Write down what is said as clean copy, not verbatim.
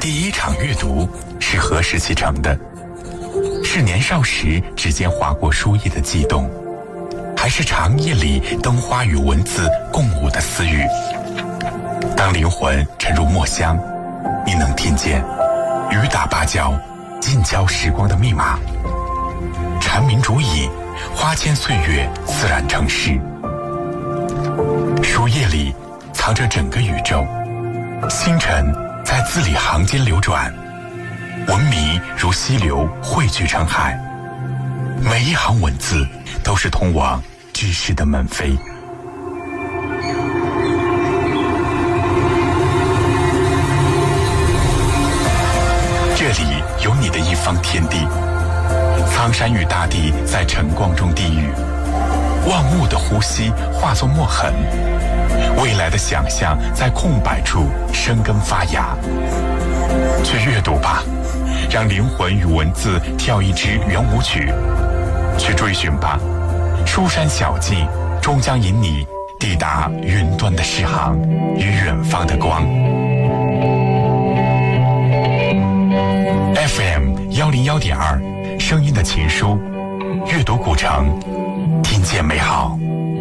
第一场阅读是何时启程的？是年少时指尖划过书页的悸动，还是长夜里灯花与文字共舞的私语？当灵魂沉入墨香，你能听见雨打芭蕉，近郊时光的密码。蝉鸣竹影，花间岁月自然成诗。书页里藏着整个宇宙，星辰在字里行间流转，文明如溪流汇聚成海，每一行文字都是通往知识的门扉。这里有你的一方天地，苍山与大地在晨光中低语，万物的呼吸化作墨痕，未来的想象在空白处生根发芽。去阅读吧，让灵魂与文字跳一支圆舞曲。去追寻吧，书山小径终将引你抵达云端的诗行与远方的光。FM 101.2，声音的情书，阅读古城，听见美好。